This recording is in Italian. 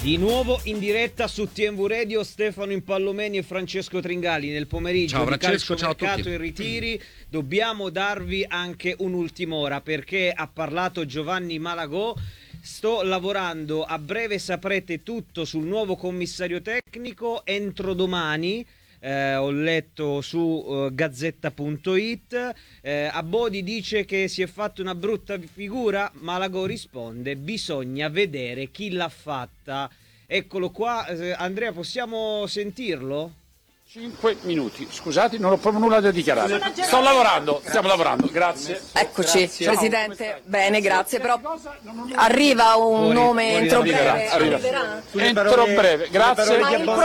Di nuovo in diretta su TNV Radio Stefano Impallomeni e Francesco Tringali nel pomeriggio. Ciao di Francesco, calciomercato e ritiri. Dobbiamo darvi anche un'ultim'ora perché ha parlato Giovanni Malagò. Sto lavorando, a breve saprete tutto sul nuovo commissario tecnico. Entro domani ho letto su gazzetta.it. Abodi dice che si è fatto una brutta figura. Malagò risponde: bisogna vedere chi l'ha fatta. Eccolo qua. Andrea, possiamo sentirlo? 5 minuti, scusate, non ho proprio nulla da dichiarare. Sto lavorando, stiamo lavorando, grazie. Eccoci, Grazie. Presidente. Ciao. Bene, grazie. Però arriva un nome entro breve. Arriverà. Arriverà? Entro breve, grazie.